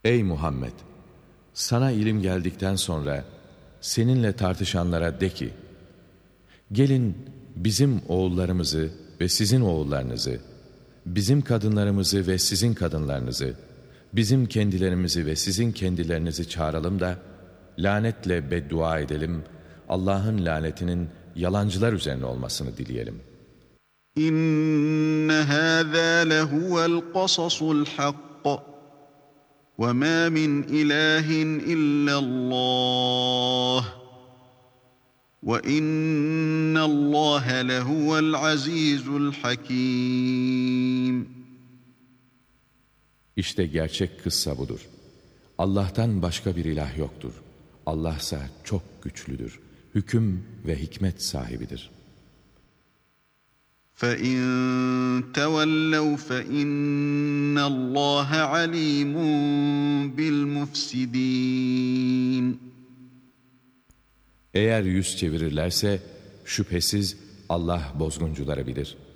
Ey Muhammed! Sana ilim geldikten sonra seninle tartışanlara de ki, gelin bizim oğullarımızı ve sizin oğullarınızı, bizim kadınlarımızı ve sizin kadınlarınızı, bizim kendilerimizi ve sizin kendilerinizi çağıralım da lanetle beddua edelim, Allah'ın lanetinin yalancılar üzerine olmasını dileyelim. İnne hâzâ lehuvel qasasul hakk ve mâ min ilâhin illallah ve innallâhe lehuvel azîzul hakîm. İşte gerçek kıssa budur. Allah'tan başka bir ilah yoktur. Allah'sa çok güçlüdür. Hüküm ve hikmet sahibidir. فَاِنْ تَوَلَّوْا فَاِنَّ اللّٰهَ عَلِيمٌ بِالْمُفْسِدِينَ. Eğer yüz çevirirlerse şüphesiz Allah bozguncuları bilir.